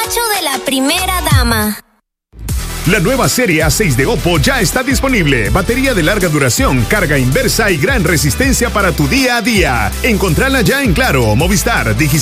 capricho de la primera dama. La nueva serie A6 de Oppo ya está disponible. Batería de larga duración, carga inversa y gran resistencia para tu día a día. Encontrala ya en Claro, Movistar, Digital